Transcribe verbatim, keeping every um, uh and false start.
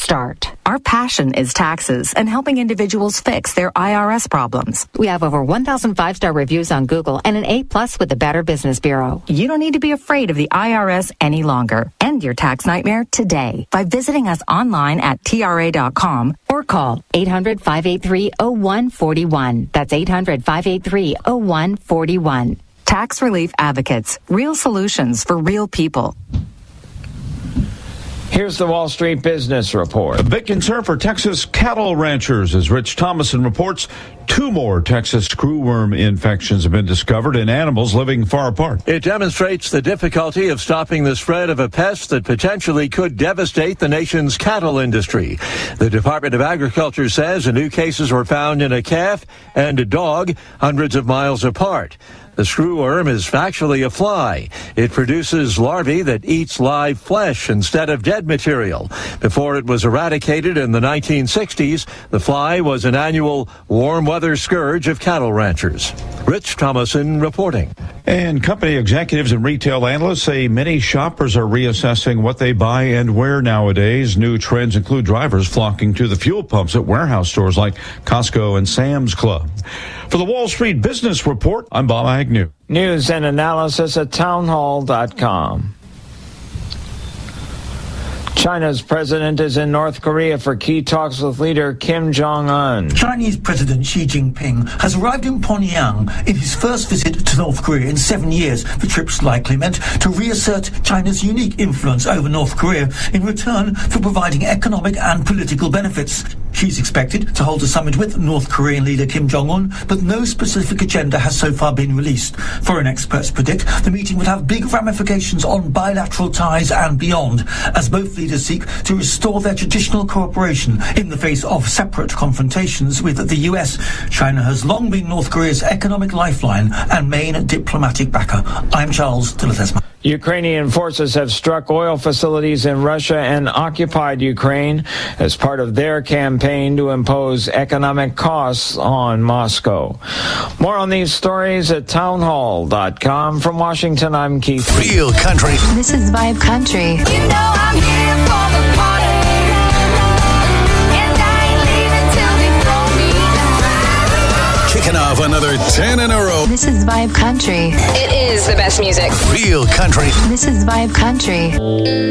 start. Our passion is taxes and helping individuals fix their I R S problems. We have over one thousand five-star reviews on Google and an A-plus with the Better Business Bureau. You don't need to be afraid of the I R S any longer. End your tax nightmare today by visiting us online at T R A dot com or call eight hundred, five eight three, oh one four one. That's eight hundred, five eight three, oh one four one. Tax Relief Advocates. Real solutions for real people. Here's the Wall Street Business Report. A big concern for Texas cattle ranchers, as Rich Thomason reports. Two more Texas screwworm infections have been discovered in animals living far apart. It demonstrates the difficulty of stopping the spread of a pest that potentially could devastate the nation's cattle industry. The Department of Agriculture says the new cases were found in a calf and a dog hundreds of miles apart. The screwworm is actually a fly. It produces larvae that eats live flesh instead of dead material. Before it was eradicated in the nineteen sixties, the fly was an annual warm weather scourge of cattle ranchers. Rich Thomason reporting. And company executives and retail analysts say many shoppers are reassessing what they buy and where nowadays. New trends include drivers flocking to the fuel pumps at warehouse stores like Costco and Sam's Club. For the Wall Street Business Report, I'm Bob Agnew. News and analysis at townhall dot com. China's president is in North Korea for key talks with leader Kim Jong-un. Chinese President Xi Jinping has arrived in Pyongyang in his first visit to North Korea in seven years. The trip's likely meant to reassert China's unique influence over North Korea in return for providing economic and political benefits. Xi's expected to hold a summit with North Korean leader Kim Jong-un, but no specific agenda has so far been released. Foreign experts predict the meeting would have big ramifications on bilateral ties and beyond, as both leaders seek to restore their traditional cooperation in the face of separate confrontations with the U S. China has long been North Korea's economic lifeline and main diplomatic backer. I'm Charles de la Tesma. Ukrainian forces have struck oil facilities in Russia and occupied Ukraine as part of their campaign to impose economic costs on Moscow. More on these stories at townhall dot com. From Washington, I'm Keith. Real country. This is Vibe Country. You know I'm here for the party, and I ain't leaving till they throw me down. Kicking off another ten in a row. This is Vibe Country. It is the best music. Real country. This is Vibe Country.